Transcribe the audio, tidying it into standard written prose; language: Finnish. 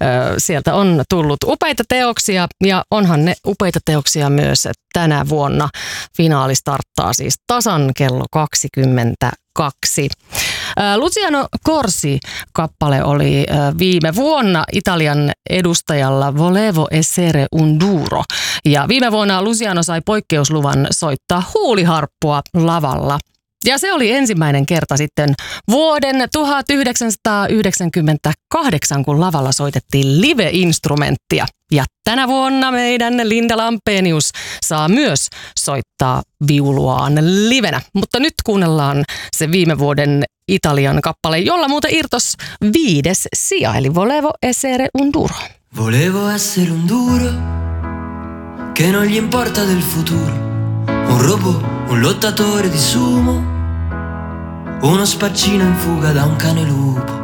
Sieltä on tullut upeita teoksia ja onhan ne upeita teoksia myös tänä vuonna. Finaali starttaa siis tasan kello 22. Luciano Corsi-kappale oli viime vuonna Italian edustajalla Volevo essere un duro. Ja viime vuonna Luciano sai poikkeusluvan soittaa huuliharppua lavalla. Ja se oli ensimmäinen kerta sitten vuoden 1998, kun lavalla soitettiin live-instrumenttia. Ja tänä vuonna meidän Linda Lampenius saa myös soittaa viuluaan livenä. Mutta nyt kuunnellaan se viime vuoden Italian kappale, jolla muuten irtos 5. sija, eli Volevo essere un duro. Volevo essere un duro, che non gli importa del futuro. Un robot, un lottatore di sumo, uno spaccino in fuga da un cane lupo.